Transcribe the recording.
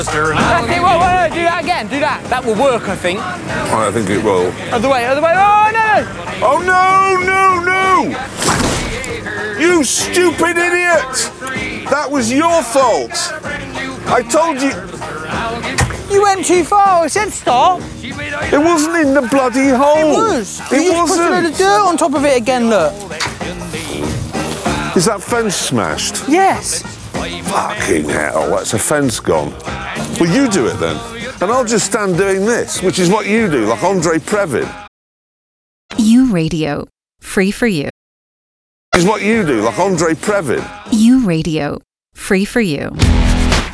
That's it, whoa, do that again, do that. That will work, I think. I think it will. Other way, oh no! Oh no! You stupid idiot! That was your fault. I told you. You went too far, I said stop. It wasn't in the bloody hole. It was. It you just put a load of dirt on top of it again, look. Is that fence smashed? Yes. Fucking hell, that's a fence gone. Well, you do it then. And I'll just stand doing this, which is what you do, like Andre Previn. You Radio. Free for you. Is what you do, like Andre Previn. You Radio. Free for you.